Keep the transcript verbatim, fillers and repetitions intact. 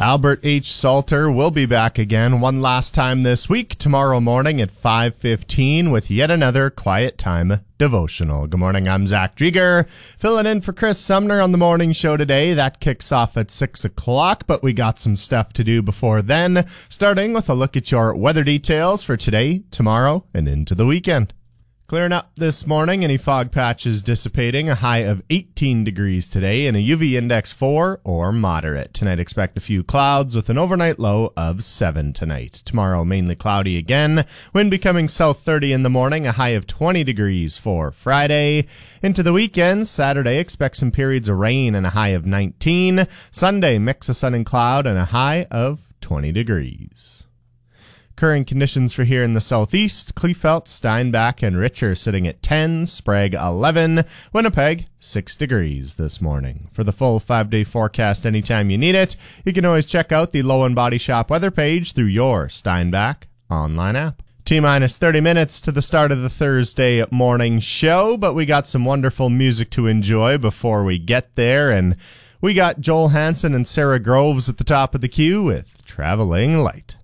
Albert H. Salter will be back again one last time this week, tomorrow morning at five fifteen with yet another Quiet Time devotional. Good morning, I'm Zach Drieger, filling in for Chris Sumner on the morning show today. That kicks off at six o'clock, but we got some stuff to do before then, starting with a look at your weather details for today, tomorrow, and into the weekend. Clearing up this morning, any fog patches dissipating, a high of eighteen degrees today and a U V index four or moderate. Tonight expect a few clouds with an overnight low of seven tonight. Tomorrow mainly cloudy again, wind becoming south thirty in the morning, a high of twenty degrees for Friday. Into the weekend, Saturday expect some periods of rain and a high of nineteen. Sunday mix of sun and cloud and a high of twenty degrees. Current conditions for here in the southeast, Kleefeld, Steinbach, and Richer sitting at ten, Sprague eleven, Winnipeg six degrees this morning. For the full five-day forecast anytime you need it, you can always check out the Low and Body Shop weather page through your Steinbach online app. T-minus thirty minutes to the start of the Thursday morning show, but we got some wonderful music to enjoy before we get there, and we got Joel Hansen and Sarah Groves at the top of the queue with Traveling Light.